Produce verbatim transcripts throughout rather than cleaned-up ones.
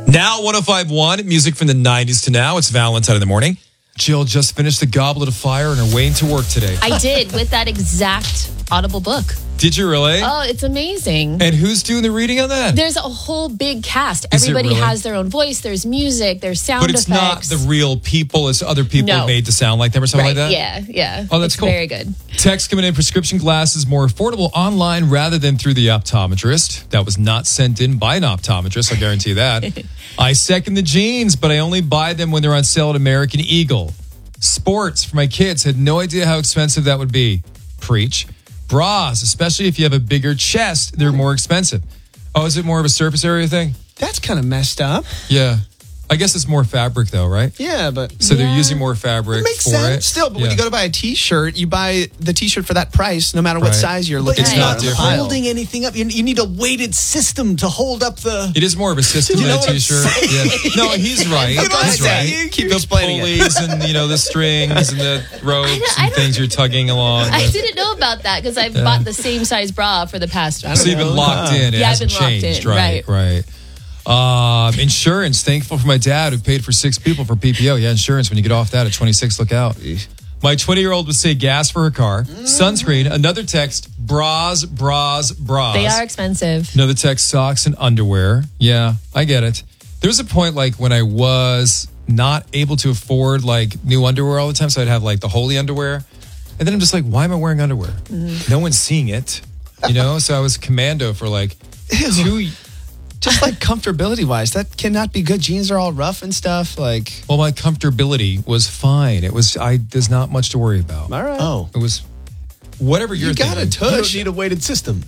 Now one oh five point one, music from the nineties to now. It's Valentine in the morning. Jill just finished the Goblet of Fire and are way into work today. I did, with that exact Audible book. Did you really? Oh, it's amazing. And who's doing the reading on that? There's a whole big cast. Is it Everybody really? has their own voice. There's music. There's sound But it's effects. not the real people. It's other people No. made to sound like them or something right, like that? Yeah, yeah. Oh, that's it's cool. Very good. Text coming in, prescription glasses more affordable online rather than through the optometrist. That was not sent in by an optometrist, I guarantee that. I second the jeans, but I only buy them when they're on sale at American Eagle. Sports for my kids, had no idea how expensive that would be. Preach. Bras, especially if you have a bigger chest, they're more expensive. Oh, is it more of a surface area thing? That's kind of messed up. Yeah. I guess it's more fabric though, right? Yeah, but So they're Yeah. using more fabric it makes for sense. it. Still, but when Yeah. you go to buy a T-shirt, you buy the T-shirt for that price, no matter what Right. size you're But looking It's at. you're not not different. holding anything up. You, you need a weighted system to hold up the... It is more of a system You than know a what I'm t-shirt. Yeah. No, he's right. You know what I'm He's saying? right. You keep the explaining it. pulleys and you know the strings and the ropes I and don't- things you're tugging along. I didn't know about that because I've bought the same size bra for the past. I don't So you've been know. locked in. It Yeah, I've hasn't been locked changed. in, Right, right. Um, insurance. Thankful for my dad who paid for six people for P P O. Yeah, insurance. When you get off that at twenty-six, look out. My twenty-year-old would say gas for her car, sunscreen. Another text: bras, bras, bras. They are expensive. Another text: socks and underwear. Yeah, I get it. There's a point like when I was not able to afford like new underwear all the time, so I'd have like the holy underwear, and then I'm just like, why am I wearing underwear? Mm-hmm. No one's seeing it, you know. So I was commando for like two. Just like comfortability wise, that cannot be good. Jeans are all rough and stuff. Like, Well, my comfortability was fine. It was. I. There's not much to worry about. all right. Oh. It was whatever you're You got a thinking. You don't tush. need a weighted system.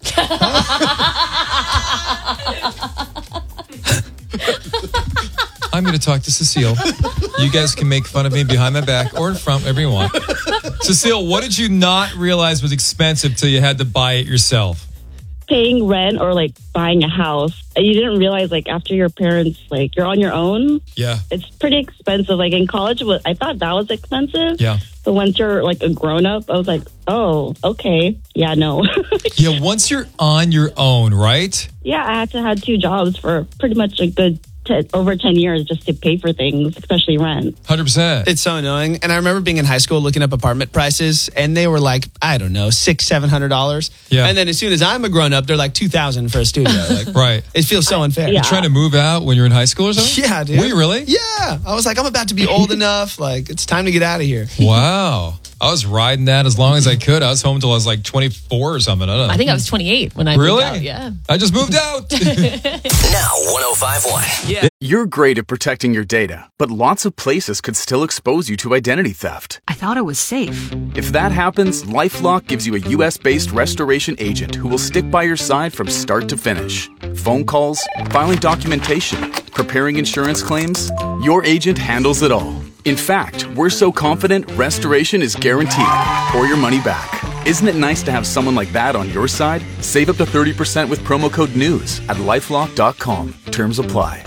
I'm going to talk to Cecile. You guys can make fun of me behind my back or in front, whatever you want. Cecile, what did you not realize was expensive till you had to buy it yourself? Paying rent or like buying a house. You didn't realize like after your parents, like you're on your own, Yeah, it's pretty expensive. Like in college, wa- I thought that was expensive. yeah, But once you're like a grown up, I was like, oh, okay. Yeah, no. yeah. Once you're on your own, right? Yeah, I had to have two jobs for pretty much a good te- over ten years just to pay for things, especially rent. Hundred percent. It's so annoying. And I remember being in high school looking up apartment prices, and they were like, I don't know, six, seven hundred dollars. Yeah. And then as soon as I'm a grown up, they're like two thousand for a studio. Like, Right. it feels so unfair. Yeah. Trying to move out when you're in high school or something? Yeah, dude. Were you really? Yeah. I was like, I'm about to be old enough. Like, it's time to get out of here. Wow. I was riding that as long as I could. I was home until I was like twenty-four or something. I don't know. I think I was twenty-eight when I Really? moved out. Yeah. I just moved out. Now one oh five point one. Yeah. You're great at protecting your data, but lots of places could still expose you to identity theft. I thought it was safe. If that happens, LifeLock gives you a U S-based restoration agent who will stick by your side from start to finish. Phone calls, filing documentation, preparing insurance claims, your agent handles it all. In fact, we're so confident restoration is guaranteed or your money back. Isn't it nice to have someone like that on your side? Save up to thirty percent with promo code NEWS at lifelock dot com. Terms apply.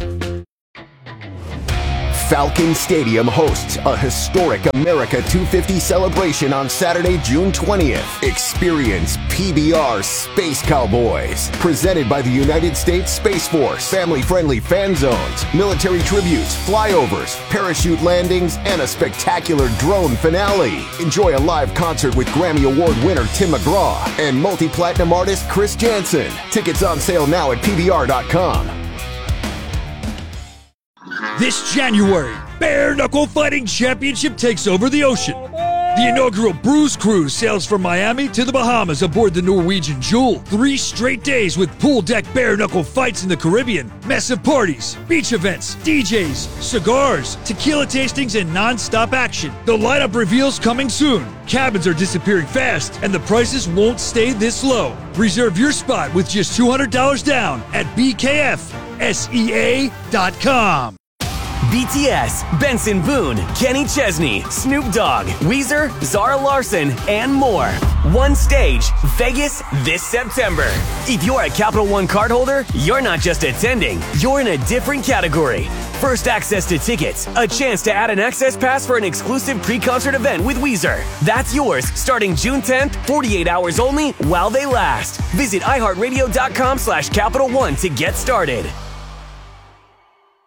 Falcon Stadium hosts a historic America two fifty celebration on Saturday, June twentieth. Experience P B R Space Cowboys, presented by the United States Space Force. Family-friendly fan zones, military tributes, flyovers, parachute landings, and a spectacular drone finale. Enjoy a live concert with Grammy Award winner Tim McGraw and multi-platinum artist Chris Jansen. Tickets on sale now at P B R dot com. This January, Bare Knuckle Fighting Championship takes over the ocean. The inaugural Bruise Cruise sails from Miami to the Bahamas aboard the Norwegian Jewel. Three straight days with pool deck bare knuckle fights in the Caribbean, massive parties, beach events, D Js, cigars, tequila tastings, and non-stop action. The lineup reveals coming soon. Cabins are disappearing fast, and the prices won't stay this low. Reserve your spot with just two hundred dollars down at B K F S E A dot com. B T S, Benson Boone, Kenny Chesney, Snoop Dogg, Weezer, Zara Larson, and more. One stage, Vegas this September. If you're a Capital One cardholder, you're not just attending, you're in a different category. First access to tickets, a chance to add an access pass for an exclusive pre-concert event with Weezer. That's yours starting June tenth, forty-eight hours only while they last. Visit iHeartRadio.com slash Capital One to get started.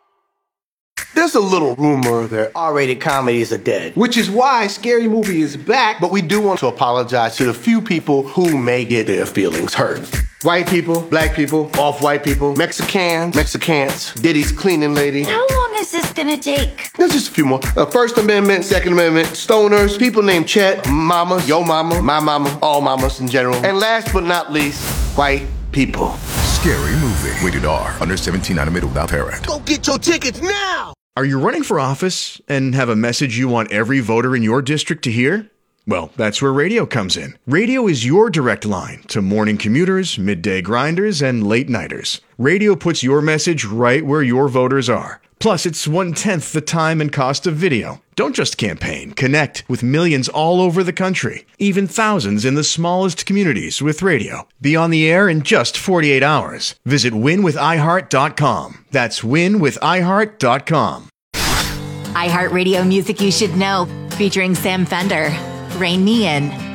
There's a little rumor that R-rated comedies are dead, which is why Scary Movie is back, but we do want to apologize to the few people who may get their feelings hurt. White people, black people, off-white people, Mexicans, Mexicans, Diddy's cleaning lady. How long is this gonna take? There's just a few more. Uh, First Amendment, Second Amendment, stoners, people named Chet, mama, yo mama, my mama, all mamas in general. And last but not least, white people. Scary Movie. Rated R. Under seventeen, not admitted without parent. Go get your tickets now! Are you running for office and have a message you want every voter in your district to hear? Well, that's where radio comes in. Radio is your direct line to morning commuters, midday grinders, and late nighters. Radio puts your message right where your voters are. Plus, it's one-tenth the time and cost of video. Don't just campaign. Connect with millions all over the country, even thousands in the smallest communities with radio. Be on the air in just forty-eight hours. Visit win with i heart dot com. That's win with i heart dot com. iHeartRadio Music You Should Know, featuring Sam Fender. Rain Me In.